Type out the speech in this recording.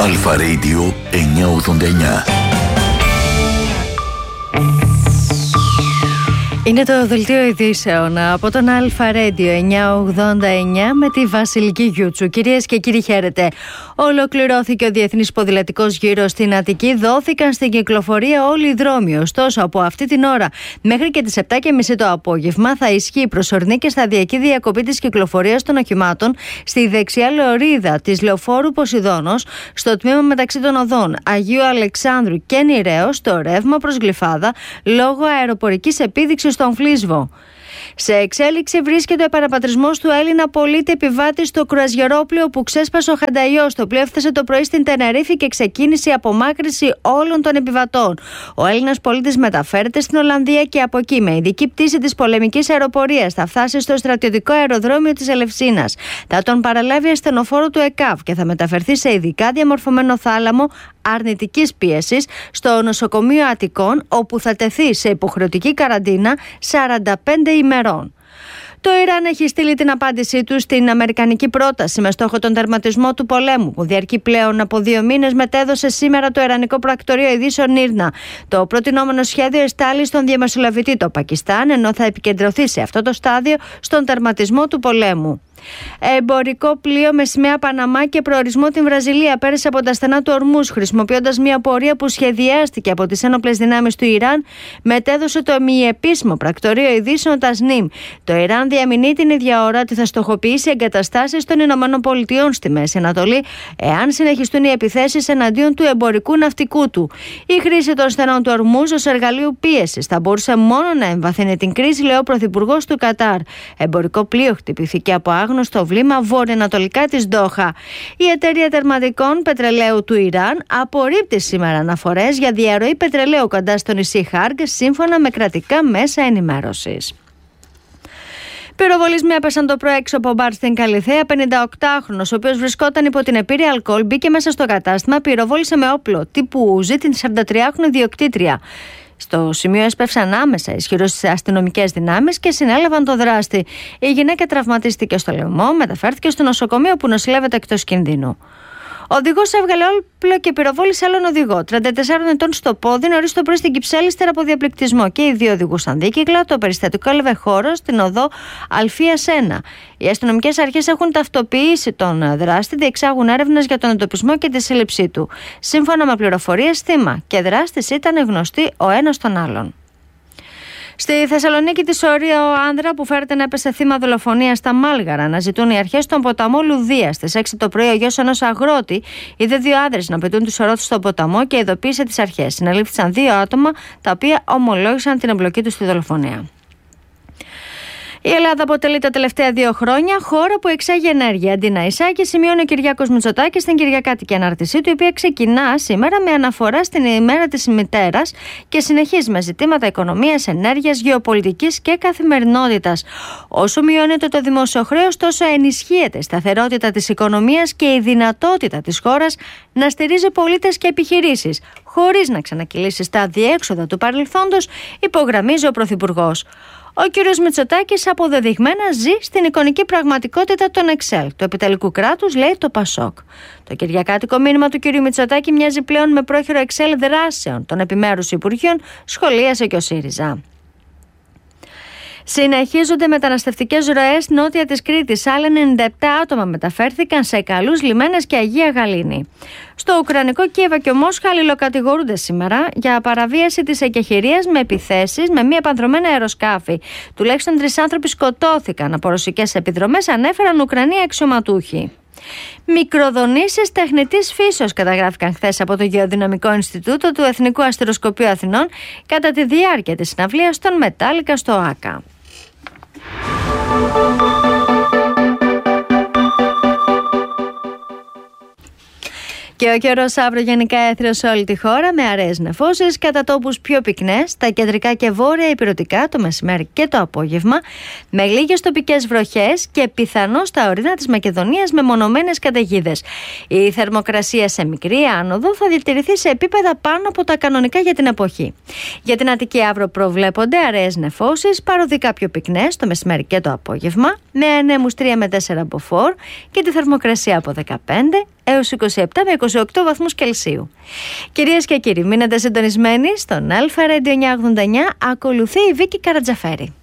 Αλφα Radio 989. Είναι το δελτίο ειδήσεων από τον Αλφα Radio 989 με τη Βασιλική Γιούτσου. Κυρίες και κύριοι, χαίρετε. Ολοκληρώθηκε ο Διεθνής Ποδηλατικός Γύρος στην Αττική. Δόθηκαν στην κυκλοφορία όλοι οι δρόμοι. Ωστόσο, από αυτή την ώρα μέχρι και τις 7.30 το απόγευμα θα ισχύει προσωρινή και σταδιακή διακοπή της κυκλοφορίας των οχημάτων στη δεξιά λωρίδα της Λεωφόρου Ποσειδώνος, στο τμήμα μεταξύ των οδών Αγίου Αλεξάνδρου και Νηρέως, στο ρεύμα προς Γλυφάδα, λόγω αεροπορικής επίδειξης στον Φλίσβο. Σε εξέλιξη βρίσκεται ο επαναπατρισμός του Έλληνα πολίτη επιβάτη στο κρουαζιερόπλοιο που ξέσπασε ο Χανταϊός. Το πλοίο έφτασε το πρωί στην Τενερίφη και ξεκίνησε η απομάκρυνση όλων των επιβατών. Ο Έλληνας πολίτης μεταφέρεται στην Ολλανδία και από εκεί με ειδική πτήση της πολεμικής αεροπορίας θα φτάσει στο στρατιωτικό αεροδρόμιο της Ελευσίνας. Θα τον παραλάβει ασθενοφόρο του ΕΚΑΒ και θα μεταφερθεί σε ειδικά διαμορφωμένο θάλαμο αρνητικής πίεσης στο νοσοκομείο Αττικών, όπου θα τεθεί σε υποχρεωτική καραντίνα 45 ημερών. Το Ιράν έχει στείλει την απάντησή του στην αμερικανική πρόταση με στόχο τον τερματισμό του πολέμου, που διαρκεί πλέον από 2 μήνες, μετέδωσε σήμερα το Ιρανικό Πρακτορείο Ειδήσεων Ήρνα. Το προτινόμενο σχέδιο εστάλει στον διαμεσολαβητή το Πακιστάν, ενώ θα επικεντρωθεί σε αυτό το στάδιο στον τερματισμό του πολέμου. Εμπορικό πλοίο με σημαία Παναμά και προορισμό την Βραζιλία πέρασε από τα στενά του Ορμούζ, χρησιμοποιώντας μια πορεία που σχεδιάστηκε από τις ένοπλες δυνάμεις του Ιράν, μετέδωσε το μη-επίσημο πρακτορείο ειδήσεων Τασνίμ. Το Ιράν διαμηνεί την ίδια ώρα ότι θα στοχοποιήσει εγκαταστάσεις των ΗΠΑ στη Μέση Ανατολή, εάν συνεχιστούν οι επιθέσεις εναντίον του εμπορικού ναυτικού του. Η χρήση των στενών του Ορμούζ ως εργαλείου πίεσης θα μπορούσε μόνο να εμβαθύνει την κρίση, λέει ο Πρωθυπουργός του Κατάρ. Εμπορικό πλοίο χτυπήθηκε από άγνωστο βλήμα βορειοανατολικά της Ντόχα. Η εταιρεία τερματικών πετρελαίου του Ιράν απορρίπτει σήμερα αναφορές για διαρροή πετρελαίου κοντά στο νησί Χάργκ, σύμφωνα με κρατικά μέσα ενημέρωσης. Πυροβολισμοί έπεσαν το πρωί έξω από μπαρ στην Καλιθέα. 58χρονος, ο οποίος βρισκόταν υπό την επίρρεια αλκοόλ, μπήκε μέσα στο κατάστημα, πυροβόλησε με όπλο τύπου Ούζι την 43χρονη διοκτήτρια. Στο σημείο έσπευσαν άμεσα ισχυρές αστυνομικές δυνάμεις και συνέλαβαν το δράστη. Η γυναίκα τραυματίστηκε στο λαιμό, μεταφέρθηκε στο νοσοκομείο που νοσηλεύεται εκτός κινδύνου. Ο οδηγός έβγαλε όπλο και πυροβόλησε άλλον οδηγό, 34 ετών, στο πόδι νωρίς το πρωί στην Κυψέλη, ύστερα από διαπληκτισμό, και οι 2 οδηγούσαν δίκυκλα. Το περιστατικό έλαβε χώρο στην οδό Αλφίας 1. Οι αστυνομικές αρχές έχουν ταυτοποιήσει τον δράστη, διεξάγουν έρευνες για τον εντοπισμό και τη σύλληψή του. Σύμφωνα με πληροφορίες, θύμα και δράστης ήταν γνωστοί ο ένας τον άλλον. Στη Θεσσαλονίκη, τη σωρία ο άνδρα που φέρεται να έπεσε θύμα δολοφονίας στα Μάλγαρα. Αναζητούν οι αρχές στον ποταμό Λουδία. Στις 6 το πρωί, ο γιος ενός αγρότη είδε 2 άνδρες να πετούν τους ορόθους στον ποταμό και ειδοποίησε τις αρχές. Συνελήφθησαν 2 άτομα, τα οποία ομολόγησαν την εμπλοκή τους στη δολοφονία. Η Ελλάδα αποτελεί τα τελευταία 2 χρόνια χώρα που εξάγει ενέργεια. Αντί να εισάγει, σημειώνει ο Κυριάκος Μητσοτάκης στην κυριακάτικη ανάρτησή του, η οποία ξεκινά σήμερα με αναφορά στην ημέρα της μητέρας και συνεχίζει με ζητήματα οικονομίας, ενέργειας, γεωπολιτικής και καθημερινότητας. Όσο μειώνεται το δημόσιο χρέος, τόσο ενισχύεται η σταθερότητα της οικονομίας και η δυνατότητα της χώρας να στηρίζει πολίτες και επιχειρήσεις, χωρίς να ξανακυλήσει στα αδιέξοδα του παρελθόντος, υπογραμμίζει ο Πρωθυπουργός. Ο κ. Μητσοτάκης αποδεδειγμένα ζει στην εικονική πραγματικότητα των Εξέλ, του επιτελικού κράτους, λέει το Πασόκ. Το κυριακάτικο μήνυμα του κ. Μητσοτάκη μοιάζει πλέον με πρόχειρο Εξέλ δράσεων των επιμέρους υπουργείων, σχολίασε και ο ΣΥΡΙΖΑ. Συνεχίζονται μεταναστευτικές ροές νότια της Κρήτης. Άλλα 97 άτομα μεταφέρθηκαν σε καλούς λιμένες και Αγία Γαλήνη. Στο Ουκρανικό Κίεβο και ο Μόσχα αλληλοκατηγορούνται σήμερα για παραβίαση της εκεχηρίας με επιθέσεις με μη επανδρομένα αεροσκάφη. Τουλάχιστον 3 άνθρωποι σκοτώθηκαν από ρωσικές επιδρομές, ανέφεραν Ουκρανοί αξιωματούχοι. Μικροδονήσεις τεχνητής φύσεως καταγράφηκαν χθες από το Γεωδυναμικό Ινστιτούτο του Εθνικού Αστεροσκοπείου Αθηνών κατά τη διάρκεια της συναυλίας των Μετάλλικα στο ΆΚΑ. Και ο καιρός αύριο γενικά έθριος σε όλη τη χώρα με αραιές νεφώσεις, κατά τόπους πιο πυκνές, τα κεντρικά και βόρεια ηπειρωτικά το μεσημέρι και το απόγευμα, με λίγες τοπικές βροχές και πιθανώς στα ορεινά της Μακεδονίας με μονομένες καταιγίδες. Η θερμοκρασία σε μικρή άνοδο θα διατηρηθεί σε επίπεδα πάνω από τα κανονικά για την εποχή. Για την Αττική αύριο προβλέπονται αραιές νεφώσεις, παροδικά πιο πυκνές το μεσημέρι και το απόγευμα, με ανέμους 3 με 4 μποφόρ και τη θερμοκρασία από 15 έως 27 με 28 βαθμούς Κελσίου. Κυρίες και κύριοι, μείνετε συντονισμένοι στον Αλφα Radio 989. Ακολουθεί η Βίκη Καρατζαφέρη.